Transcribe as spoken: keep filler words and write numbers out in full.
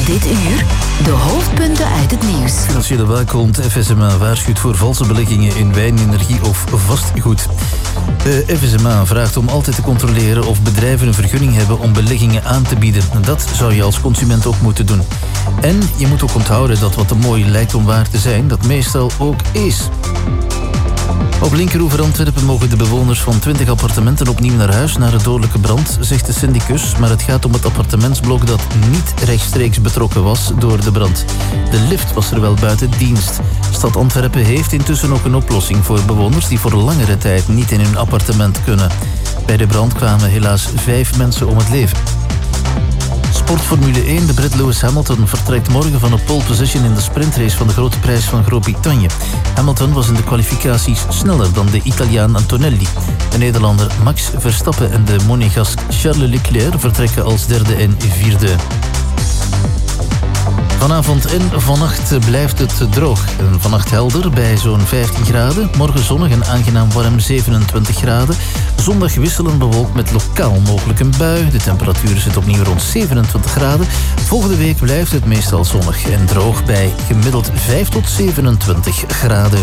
Dit uur de hoofdpunten uit het nieuws. Financiële waakhond F S M A waarschuwt voor valse beleggingen in wijn, energie of vastgoed. De F S M A vraagt om altijd te controleren of bedrijven een vergunning hebben om beleggingen aan te bieden. Dat zou je als consument ook moeten doen. En je moet ook onthouden dat wat te mooi lijkt om waar te zijn, dat meestal ook is. Op Linkeroever Antwerpen mogen de bewoners van twintig appartementen opnieuw naar huis na de dodelijke brand, zegt de syndicus. Maar het gaat om het appartementsblok dat niet rechtstreeks betrokken was door de brand. De lift was er wel buiten dienst. Stad Antwerpen heeft intussen ook een oplossing voor bewoners die voor langere tijd niet in hun appartement kunnen. Bij de brand kwamen helaas vijf mensen om het leven. Sport Formule één. De Brit Lewis Hamilton vertrekt morgen van de pole position in de sprintrace van de Grote Prijs van Groot-Brittannië. Hamilton was in de kwalificaties sneller dan de Italiaan Antonelli. De Nederlander Max Verstappen en de Monegask Charles Leclerc vertrekken als derde en vierde. Vanavond en vannacht blijft het droog. Vannacht helder bij zo'n vijftien graden. Morgen zonnig en aangenaam warm zevenentwintig graden. Zondag wisselend bewolkt met lokaal mogelijk een bui. De temperatuur zit opnieuw rond zevenentwintig graden. Volgende week blijft het meestal zonnig en droog bij gemiddeld vijf tot zevenentwintig graden.